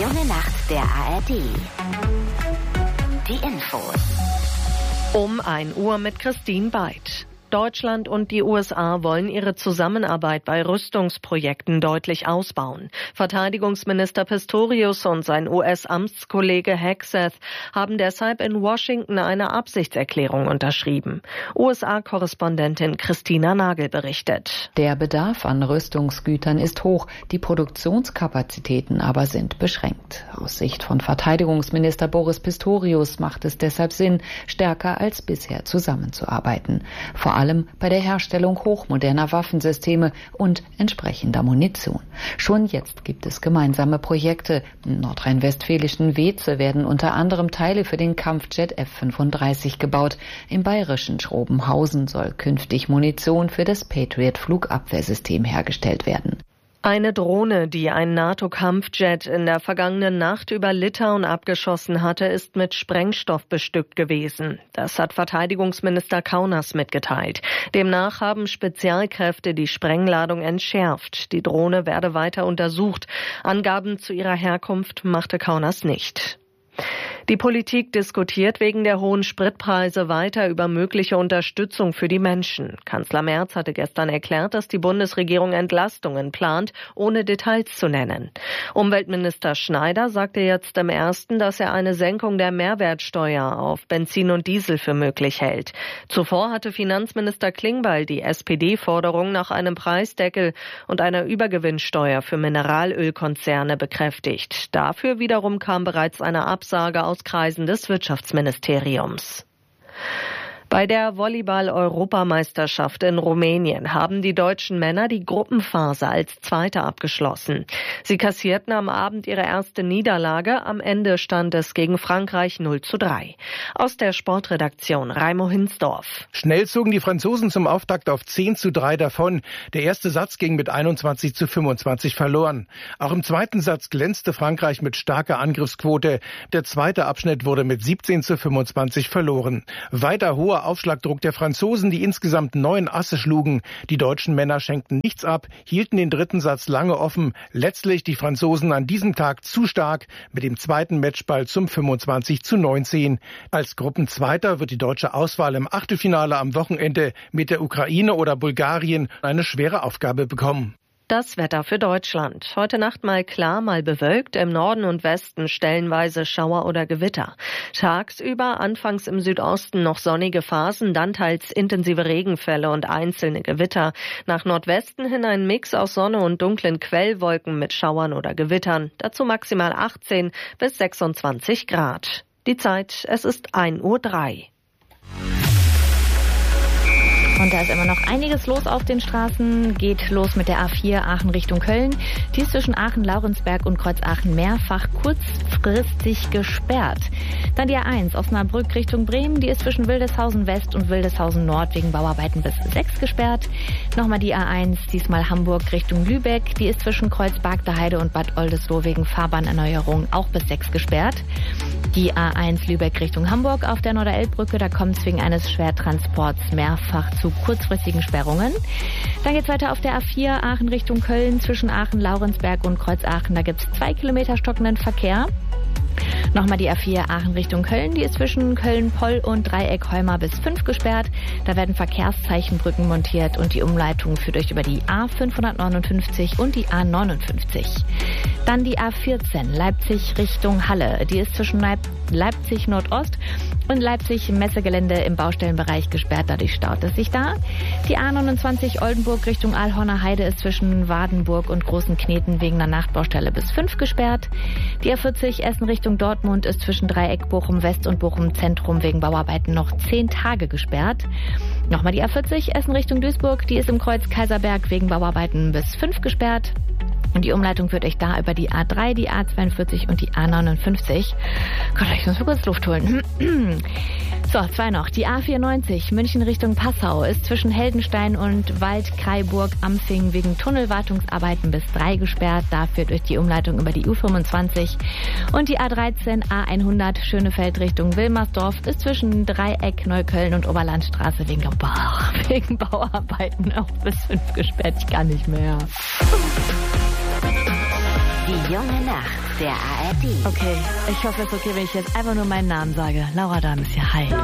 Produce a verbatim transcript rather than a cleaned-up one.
junge Nacht der A R D. Die Infos. Um ein Uhr mit Christine Beid. Deutschland und die U S A wollen ihre Zusammenarbeit bei Rüstungsprojekten deutlich ausbauen. Verteidigungsminister Pistorius und sein U S-Amtskollege Hegseth haben deshalb in Washington eine Absichtserklärung unterschrieben. U S A-Korrespondentin Christina Nagel berichtet. Der Bedarf an Rüstungsgütern ist hoch, die Produktionskapazitäten aber sind beschränkt. Aus Sicht von Verteidigungsminister Boris Pistorius macht es deshalb Sinn, stärker als bisher zusammenzuarbeiten. Vor allem bei der Herstellung hochmoderner Waffensysteme und entsprechender Munition. Schon jetzt gibt es gemeinsame Projekte. Im nordrhein-westfälischen Weze werden unter anderem Teile für den Kampfjet F fünfunddreißig gebaut. Im bayerischen Schrobenhausen soll künftig Munition für das Patriot-Flugabwehrsystem hergestellt werden. Eine Drohne, die ein NATO-Kampfjet in der vergangenen Nacht über Litauen abgeschossen hatte, ist mit Sprengstoff bestückt gewesen. Das hat Verteidigungsminister Kaunas mitgeteilt. Demnach haben Spezialkräfte die Sprengladung entschärft. Die Drohne werde weiter untersucht. Angaben zu ihrer Herkunft machte Kaunas nicht. Die Politik diskutiert wegen der hohen Spritpreise weiter über mögliche Unterstützung für die Menschen. Kanzler Merz hatte gestern erklärt, dass die Bundesregierung Entlastungen plant, ohne Details zu nennen. Umweltminister Schneider sagte jetzt im Ersten, dass er eine Senkung der Mehrwertsteuer auf Benzin und Diesel für möglich hält. Zuvor hatte Finanzminister Klingbeil die S P D-Forderung nach einem Preisdeckel und einer Übergewinnsteuer für Mineralölkonzerne bekräftigt. Dafür wiederum kam bereits eine Absage aus Kreisen des Wirtschaftsministeriums. Bei der Volleyball-Europameisterschaft in Rumänien haben die deutschen Männer die Gruppenphase als Zweiter abgeschlossen. Sie kassierten am Abend ihre erste Niederlage. Am Ende stand es gegen Frankreich null zu drei. Aus der Sportredaktion Raimo Hinsdorf. Schnell zogen die Franzosen zum Auftakt auf zehn zu drei davon. Der erste Satz ging mit einundzwanzig zu fünfundzwanzig verloren. Auch im zweiten Satz glänzte Frankreich mit starker Angriffsquote. Der zweite Abschnitt wurde mit siebzehn zu fünfundzwanzig verloren. Weiter hoher Aufschlagdruck der Franzosen, die insgesamt neun Asse schlugen. Die deutschen Männer schenkten nichts ab, hielten den dritten Satz lange offen. Letztlich die Franzosen an diesem Tag zu stark mit dem zweiten Matchball zum fünfundzwanzig zu neunzehn. Als Gruppenzweiter wird die deutsche Auswahl im Achtelfinale am Wochenende mit der Ukraine oder Bulgarien eine schwere Aufgabe bekommen. Das Wetter für Deutschland. Heute Nacht mal klar, mal bewölkt. Im Norden und Westen stellenweise Schauer oder Gewitter. Tagsüber anfangs im Südosten noch sonnige Phasen, dann teils intensive Regenfälle und einzelne Gewitter. Nach Nordwesten hin ein Mix aus Sonne und dunklen Quellwolken mit Schauern oder Gewittern. Dazu maximal achtzehn bis sechsundzwanzig Grad. Die Zeit, es ist ein Uhr drei. Und da ist immer noch einiges los auf den Straßen. Geht los mit der A vier Aachen Richtung Köln. Die ist zwischen Aachen-Laurensberg und Kreuzaachen mehrfach kurzfristig gesperrt. Dann die A eins Osnabrück Richtung Bremen. Die ist zwischen Wildeshausen West und Wildeshausen Nord wegen Bauarbeiten bis sechs gesperrt. Nochmal die A eins, diesmal Hamburg Richtung Lübeck. Die ist zwischen Kreuz-Bagder-Heide und Bad Oldesloe wegen Fahrbahnerneuerung auch bis sechs gesperrt. Die A eins Lübeck Richtung Hamburg auf der Norderelbbrücke. Da kommt es wegen eines Schwertransports mehrfach zu kurzfristigen Sperrungen. Dann geht es weiter auf der A vier Aachen Richtung Köln zwischen Aachen, Laurensberg und Kreuzaachen. Da gibt es zwei Kilometer stockenden Verkehr. Nochmal die A vier Aachen Richtung Köln, die ist zwischen Köln-Poll und Dreieck-Heuma bis fünf gesperrt. Da werden Verkehrszeichenbrücken montiert und die Umleitung führt euch über die A fünfhundertneunundfünfzig und die A neunundfünfzig. Dann die A vierzehn Leipzig Richtung Halle, die ist zwischen Leip- Leipzig Nordost und Leipzig Messegelände im Baustellenbereich gesperrt, dadurch staut es sich da. Die A neunundzwanzig Oldenburg Richtung Aalhorner Heide ist zwischen Wadenburg und Großen Kneten wegen einer Nachtbaustelle bis fünf gesperrt. Die A vierzig Essen Richtung Dortmund ist zwischen Dreieck Bochum West und Bochum Zentrum wegen Bauarbeiten noch zehn Tage gesperrt. Nochmal die A vierzig Essen Richtung Duisburg, die ist im Kreuz Kaiserberg wegen Bauarbeiten bis fünf gesperrt. Und die Umleitung führt euch da über die A drei, die A zweiundvierzig und die A neunundfünfzig. Gott, ich muss mal kurz Luft holen. So, zwei noch. Die A vierundneunzig, München Richtung Passau, ist zwischen Heldenstein und Waldkraiburg-Ampfing wegen Tunnelwartungsarbeiten bis drei gesperrt. Da führt euch die Umleitung über die U fünfundzwanzig. Und die A dreizehn, A hundert, Schönefeld Richtung Wilmersdorf, ist zwischen Dreieck, Neukölln und Oberlandstraße wegen, boah, wegen Bauarbeiten auch bis fünf gesperrt. Ich kann nicht mehr. Die junge Nacht der A R D. Okay, ich hoffe, es ist okay, wenn ich jetzt einfach nur meinen Namen sage. Laura Dahm ist hier. Hi.